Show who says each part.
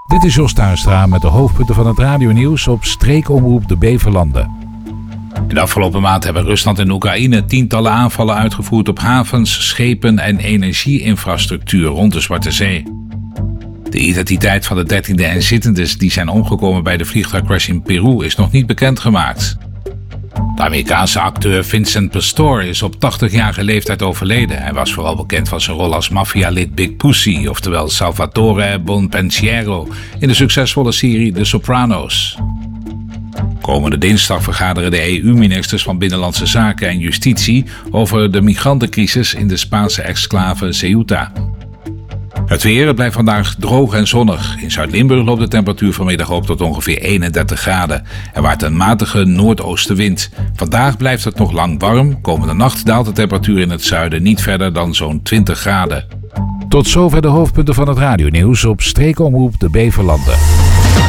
Speaker 1: Dit is Jos Tuinstra met de hoofdpunten van het radionieuws op streekomroep de Beverlanden. In de afgelopen maand hebben Rusland en Oekraïne tientallen aanvallen uitgevoerd op havens, schepen en energieinfrastructuur rond de Zwarte Zee. De identiteit van de 13e inzittenden die zijn omgekomen bij de vliegtuigcrash in Peru is nog niet bekendgemaakt. De Amerikaanse acteur Vincent Pastore is op 80-jarige leeftijd overleden. Hij was vooral bekend van zijn rol als maffialid Big Pussy, oftewel Salvatore Bonpensiero, in de succesvolle serie The Sopranos. Komende dinsdag vergaderen de EU-ministers van Binnenlandse Zaken en Justitie over de migrantencrisis in de Spaanse exclave Ceuta. Het weer, het blijft vandaag droog en zonnig. In Zuid-Limburg loopt de temperatuur vanmiddag op tot ongeveer 31 graden. Er waait een matige noordoostenwind. Vandaag blijft het nog lang warm. Komende nacht daalt de temperatuur in het zuiden niet verder dan zo'n 20 graden. Tot zover de hoofdpunten van het radionieuws op streekomroep de Beverlanden.